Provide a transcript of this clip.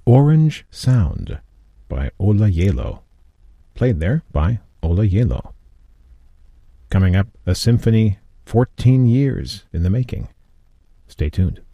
Orange Sound by Ola Yelo, played there by Ola Yelo. Coming up, a symphony 14 years in the making. Stay tuned.